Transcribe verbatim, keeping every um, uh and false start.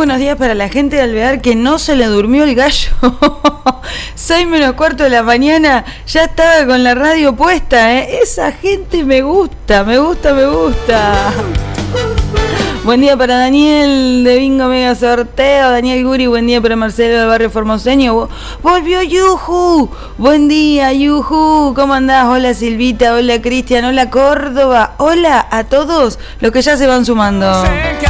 buenos días para la gente de Alvear que no se le durmió el gallo. Seis menos cuarto de la mañana, ya estaba con la radio puesta, ¿eh? Esa gente me gusta, me gusta, me gusta. Buen día para Daniel de Bingo Mega Sorteo, Daniel Guri, buen día para Marcelo del barrio Formoseño. Volvió Yuju, buen día Yuju, ¿cómo andás? Hola Silvita, hola Cristian, hola Córdoba, hola a todos los que ya se van sumando.